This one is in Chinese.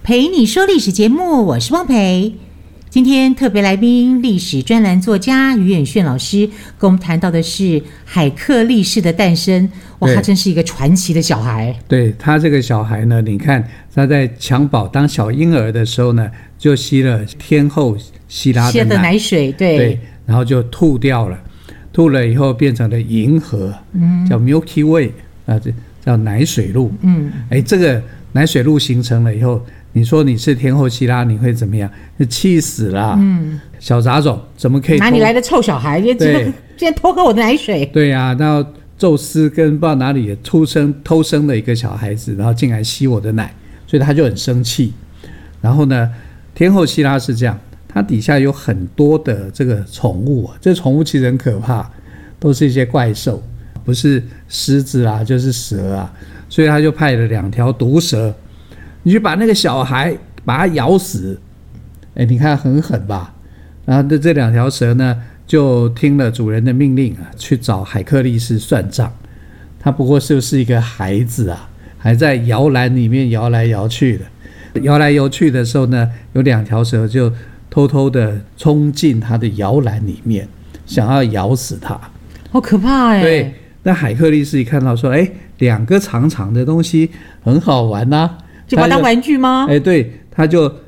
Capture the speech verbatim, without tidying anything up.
陪你说历史节目，我是汪培。今天特别来宾，历史专栏作家于远炫老师，跟我们谈到的是海克力士的诞生。哇，他真是一个传奇的小孩。 对，他这个小孩呢，你看他在襁褓当小婴儿的时候呢，就吸了天后希拉的 奶, 的奶水，对对，然后就吐掉了，吐了以后变成了银河，嗯、叫 Milky Way 啊，叫奶水路。嗯，哎，这个奶水路形成了以后，你说你是天后希拉，你会怎么样？气死了！嗯，小杂种怎么可以？ 哪里来的臭小孩？对，竟然偷喝我的奶水！ 对呀、啊，然后宙斯跟不知道哪里出生偷生的一个小孩子，然后竟然吸我的奶，所以他就很生气。然后呢，天后希拉是这样，他底下有很多的这个宠物啊，这宠物其实很可怕，都是一些怪兽，不是狮子啊，就是蛇啊，所以他就派了两条毒蛇。你去把那个小孩把他咬死，哎，你看很狠吧？然后这这两条蛇呢，就听了主人的命令啊，去找海克力士算账。他不过就是一个孩子啊，还在摇篮里面摇来摇去的。摇来摇去的时候呢，有两条蛇就偷偷的冲进他的摇篮里面，想要咬死他。 好可怕哎！ 对，那海克力士一看到说，哎，两个长长的东西很好玩啊。 就把它当玩具吗？ 哎，对，他就